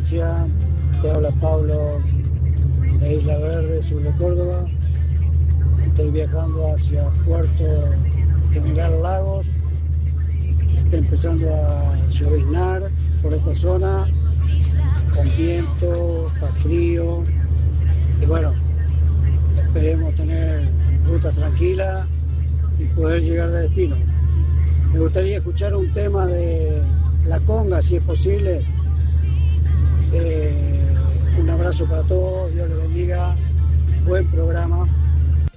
audiencia. Te habla Pablo de Isla Verde, sur de Córdoba. Estoy viajando hacia Puerto General Lagos. Está empezando a lloviznar por esta zona, con viento, está frío. Y bueno, esperemos tener rutas tranquilas y poder llegar de destino. Me gustaría escuchar un tema de La Conga, si es posible. Un abrazo para todos, Dios les bendiga, buen programa.